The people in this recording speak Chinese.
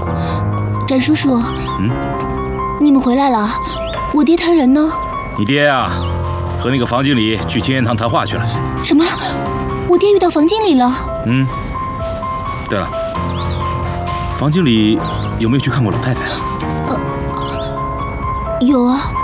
展叔叔，你们回来了，我爹他人呢？ 你爹啊，和那个房经理去青烟堂谈话去了。 什么？我爹遇到房经理了？ 对了，房经理有没有去看过老太太？ 有啊。